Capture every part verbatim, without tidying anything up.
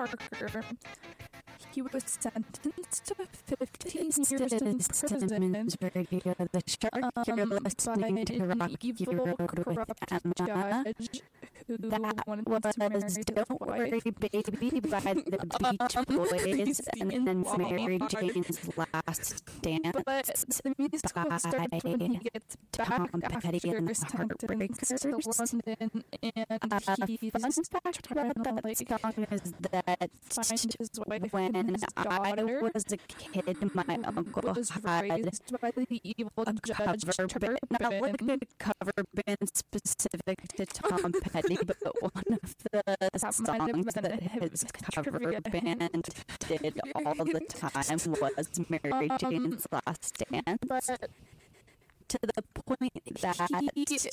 Parker. He was sentenced to fifteen years in prison the shark um, you're by listening to an Rock evil, Your Road with corrupt Emma. judge who That wanted was to marry his Don't Worry wife. Baby by the Beach Um, Boys, and then Wow. Mary Jane's Last Dance But the musical by starts when he gets back Tom after Petty and the sentenced to Heartbreakers. London, and Uh, he's fun fact trying about to that like song is that find his wife when and his I daughter was a kid, my uncle was had raised by the evil a judge cover band, not like Turpin. a cover band specific to Tom Petty, but one of the That might have songs been that a his cover trivia band did all the time was Mary Um, Jane's Last Dance, But to the point that he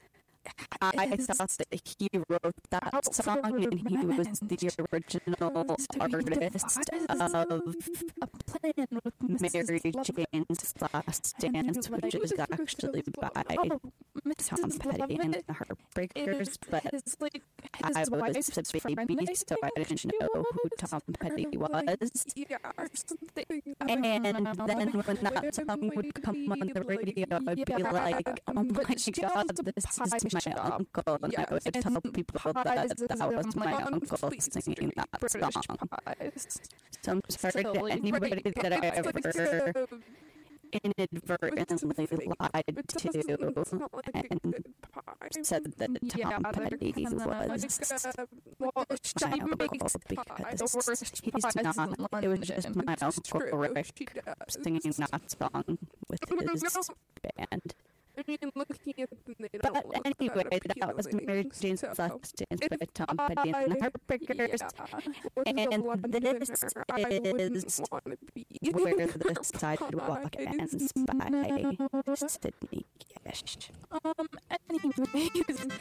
I his thought that he wrote that song and he was the original So he artist devised of a plan with Missus Mary Lovett. Jane's Last And he Dance, was which like, is actually by oh, Tom Missus Petty and Lovett the Heartbreakers, is but his, like, I his was wife's a friend, baby, I so I think didn't she know who was. Tom Petty I'm like, was. yeah, or something. And I then don't know. when Like, that song would come on the radio, I'd be yeah, like, oh but my she god, owns a this pie is my shop. uncle. And I would Yes, tell and people pies that is that was my my uncle uncle's singing that British song. pies. So I'm sorry to Silly anybody British that I pies. ever So, inadvertently lied it to doesn't sound like a and good pie. said that Yeah, Tom they're Petty kinda was like, uh, well, my she uncle makes pies, the because worst he's pies in not. It was just London. my It's uncle true, Rick she does. singing that song with his band. I mean, looking at them, they But don't look anyway, that that was appealing, Mary Jane's so- Last Dance If by Tom Petty and the I- Heartbreakers. Yeah. And Londoner, this I wouldn't is wanna be Where the Sidewalk pies. Ends by Sydney Gish. Um, anyways,